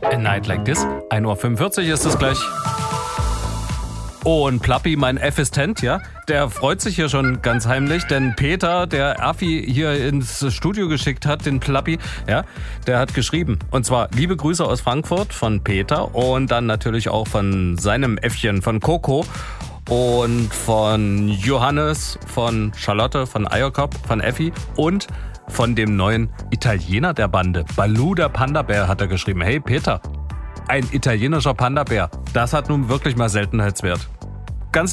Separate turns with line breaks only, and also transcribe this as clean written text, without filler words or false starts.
A Night Like This. 1:45 Uhr ist es gleich. Und Plappi, mein Assistent, ja, der freut sich hier schon ganz heimlich, denn Peter, der Affi hier ins Studio geschickt hat, den Plappi, ja, der hat geschrieben. Und zwar liebe Grüße aus Frankfurt von Peter und dann natürlich auch von seinem Äffchen, von Coco und von Johannes, von Charlotte, von Eierkopf, von Effi und von dem neuen Italiener der Bande. Baloo, der Panda-Bär, hat er geschrieben. Hey Peter, ein italienischer Panda-Bär, das hat nun wirklich mal Seltenheitswert.